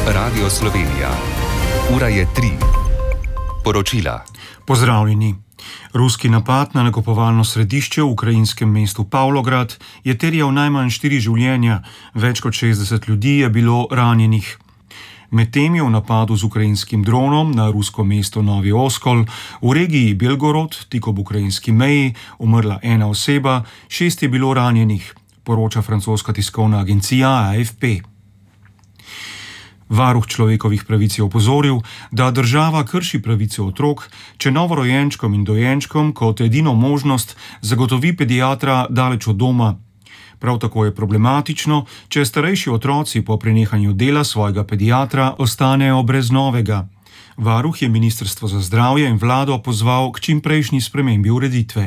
Radio Slovenija. Ura je 3. Poročila. Pozdravljeni. Ruski napad na nakupovalno središče v ukrajinskem mestu Pavlograd je terjal najmanj 4 življenja, več kot 60 ljudi je bilo ranjenih. Medtem je v napadu z ukrajinskim dronom na rusko mesto Novi Oskol v regiji Belgorod, tik ob ukrajinski meji, umrla ena oseba, 6 je bilo ranjenih, poroča francoska tiskovna agencija AFP. Varuh človekovih pravic je opozoril, da država krši pravice otrok, če novorojenčkom in dojenčkom kot edino možnost zagotovi pediatra daleč od doma. Prav tako je problematično, če starejši otroci po prenehanju dela svojega pediatra ostanejo brez novega. Varuh je Ministrstvo za zdravje in vlado pozval k čimprejšnji spremembi ureditve.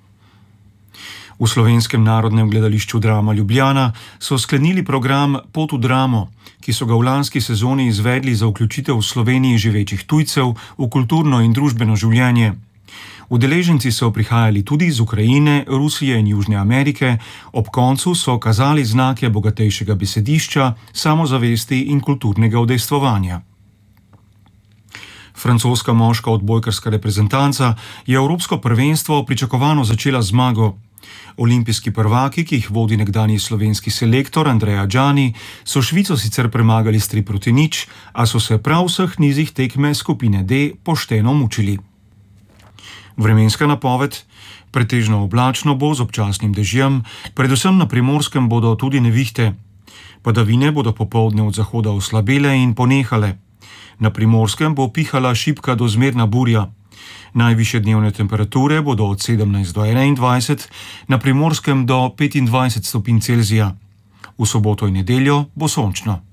V Slovenskem narodnem gledališču Drama Ljubljana so sklenili program Pot v dramo, ki so ga v lanski sezoni izvedli za vključitev v Sloveniji živečih tujcev v kulturno in družbeno življenje. Udeleženci so prihajali tudi iz Ukrajine, Rusije in Južne Amerike, ob koncu so kazali znake bogatejšega besedišča, samozavesti in kulturnega udejstvovanja. Francoska moška odbojkarska reprezentanca je evropsko prvenstvo pričakovano začela zmago. Olimpijski prvaki, ki jih vodi nekdanji slovenski selektor Andreja Džani, so Švico sicer premagali s 3-0, a so se prav v vseh nizih tekme skupine D pošteno mučili. Vremenska napoved: pretežno oblačno bo z občasnim dežjem, predvsem na Primorskem bodo tudi nevihte. Padavine bodo popoldne od zahoda oslabele in ponehale. Na Primorskem bo pihala šibka do zmerna burja. Najvišje dnevne temperature bodo od 17 do 21, na Primorskem do 25 stopinj Celzija. V soboto in nedeljo bo sončno.